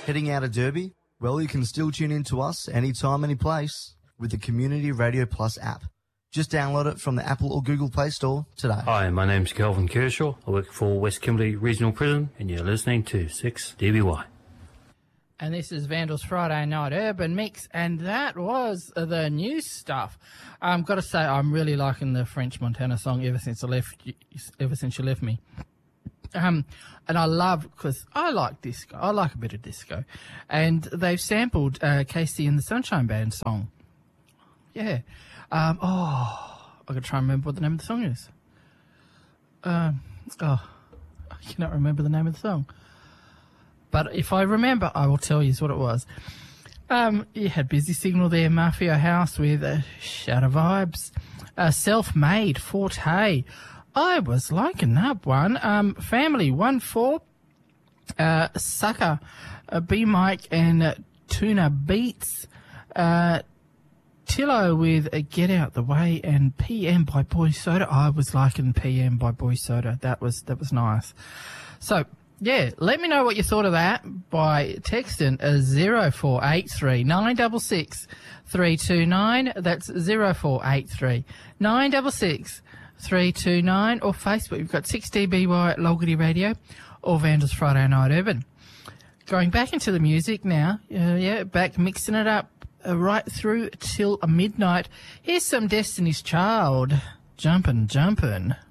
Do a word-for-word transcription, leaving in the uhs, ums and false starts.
Heading out of Derby? Well, you can still tune in to us anytime, any place with the Community Radio Plus app. Just download it from the Apple or Google Play Store today. Hi, my name's Kelvin Kershaw. I work for West Kimberley Regional Prison, and you're listening to six D B Y. And this is Vandals Friday Night Urban Mix, and that was the new stuff. I've um, got to say, I'm really liking the French Montana song ever since I left, ever since you left me. Um, and I love, because I like disco. I like a bit of disco. And they've sampled uh, Casey and the Sunshine Band song. Yeah. Um, oh, I've got to try and remember what the name of the song is. Um, oh, I cannot remember the name of the song. But if I remember, I will tell you what it was. Um, you had Busy Signal there, Mafia House with uh, Shadow Vibes. Uh, Self-Made, Forte. I was liking that one. Um, Family, one four. Uh, Sucker, uh, B-Mike and uh, Tuna Beats. Uh, Tillo with uh, Get Out the Way and P M by Boy Soda. I was liking P M by Boy Soda. That was, that was nice. So, yeah, let me know what you thought of that by texting uh, zero four eight three nine six six three two nine. That's zero four eight three nine six six three two nine. Or Facebook, you've got six D B Y Logity Radio or Vandals Friday Night Urban. Going back into the music now, uh, yeah, back mixing it up uh, right through till midnight. Here's some Destiny's Child. Jumpin', jumpin'.